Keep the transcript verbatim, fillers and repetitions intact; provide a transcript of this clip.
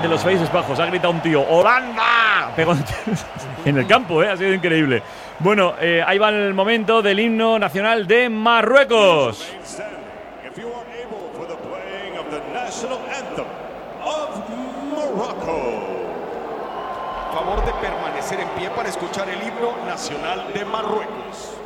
de los Países Bajos. Ha gritado un tío, ¡Holanda! Pegó en el campo, ¿eh? Ha sido increíble. Bueno, eh, ahí va el momento del himno nacional de Marruecos. Favor de permanecer en pie para escuchar el himno nacional de Marruecos.